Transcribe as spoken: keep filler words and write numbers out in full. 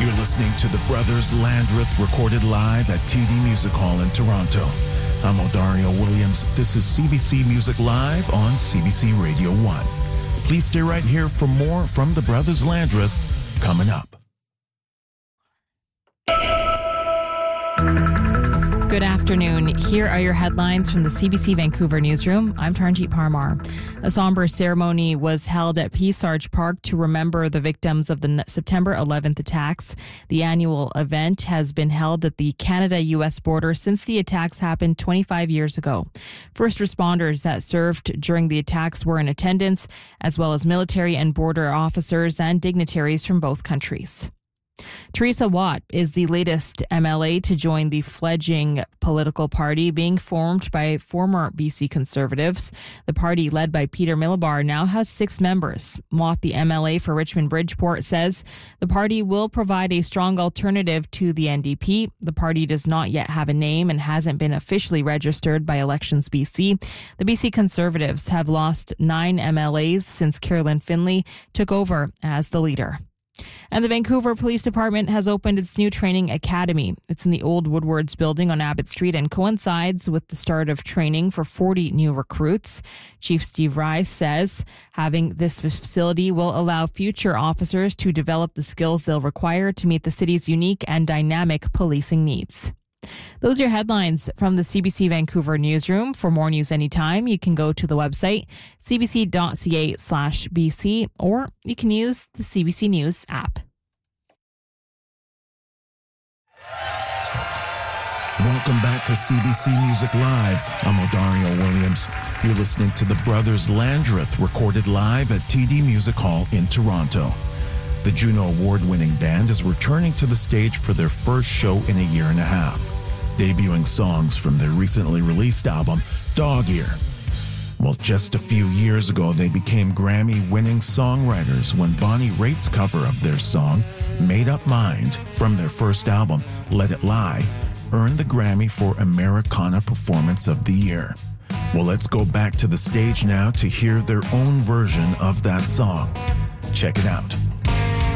You're listening to the Brothers Landreth recorded live at T D Music Hall in Toronto. I'm Odario Williams. This is C B C Music Live on C B C Radio one. Please stay right here for more from the Brothers Landreth coming up. Good afternoon. Here are your headlines from the C B C Vancouver newsroom. I'm Taranjeet Parmar. A somber ceremony was held at Peace Arch Park to remember the victims of the September eleventh attacks. The annual event has been held at the Canada-U S border since the attacks happened twenty-five years ago. First responders that served during the attacks were in attendance, as well as military and border officers and dignitaries from both countries. Teresa Watt is the latest M L A to join the fledgling political party being formed by former B C Conservatives. The party, led by Peter Milobar, now has six members. Watt, the M L A for Richmond Bridgeport, says the party will provide a strong alternative to the N D P. The party does not yet have a name and hasn't been officially registered by Elections B C. The B C Conservatives have lost nine M L As since Carolyn Finley took over as the leader. And the Vancouver Police Department has opened its new training academy. It's in the old Woodwards building on Abbott Street and coincides with the start of training for forty new recruits. Chief Steve Rice says having this facility will allow future officers to develop the skills they'll require to meet the city's unique and dynamic policing needs. Those are your headlines from the C B C Vancouver newsroom. For more news anytime, you can go to the website c b c dot c a slash b c or you can use the C B C News app. Welcome back to C B C Music Live. I'm Odario Williams. You're listening to the Brothers Landreth recorded live at T D Music Hall in Toronto. The Juno Award-winning band is returning to the stage for their first show in a year and a half, debuting songs from their recently released album, Dog Ear. Well, just a few years ago, they became Grammy-winning songwriters when Bonnie Raitt's cover of their song, Made Up Mind, from their first album, Let It Lie, earned the Grammy for Americana Performance of the Year. Well, let's go back to the stage now to hear their own version of that song. Check it out.